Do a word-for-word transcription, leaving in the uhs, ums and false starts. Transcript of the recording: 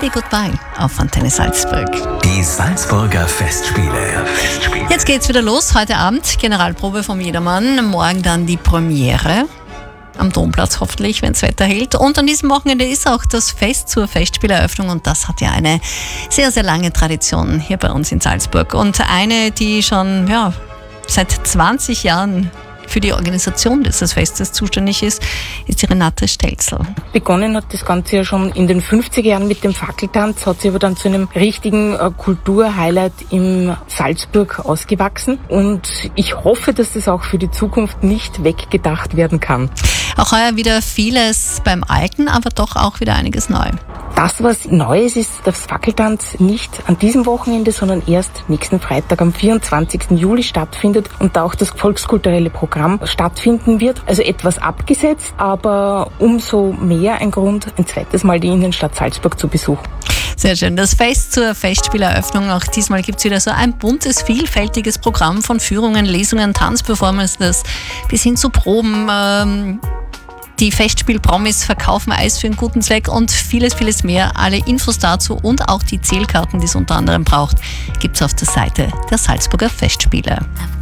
Baby Goodbye auf Antenne Salzburg. Die Salzburger Festspiele. Festspiele. Jetzt geht's wieder los. Heute Abend Generalprobe vom Jedermann. Morgen dann die Premiere. Am Domplatz hoffentlich, wenn das Wetter hält. Und an diesem Wochenende ist auch das Fest zur Festspieleröffnung und das hat ja eine sehr, sehr lange Tradition hier bei uns in Salzburg. Und eine, die schon ja, seit zwanzig Jahren für die Organisation dieses Festes zuständig ist, ist die Renate Stelzl. Begonnen hat das Ganze ja schon in den fünfziger Jahren mit dem Fackeltanz, hat sich aber dann zu einem richtigen Kulturhighlight im Salzburg ausgewachsen und ich hoffe, dass das auch für die Zukunft nicht weggedacht werden kann. Auch heuer wieder vieles beim Alten, aber doch auch wieder einiges neu. Das, was Neues ist, das Fackeltanz nicht an diesem Wochenende, sondern erst nächsten Freitag am vierundzwanzigsten Juli stattfindet und da auch das volkskulturelle Programm stattfinden wird. Also etwas abgesetzt, aber umso mehr ein Grund, ein zweites Mal die Innenstadt Salzburg zu besuchen. Sehr schön. Das Fest zur Festspieleröffnung. Auch diesmal gibt es wieder so ein buntes, vielfältiges Programm von Führungen, Lesungen, Tanzperformances bis hin zu Proben. Ähm Die Festspiel-Promis verkaufen Eis für einen guten Zweck und vieles, vieles mehr. Alle Infos dazu und auch die Zählkarten, die es unter anderem braucht, gibt es auf der Seite der Salzburger Festspiele.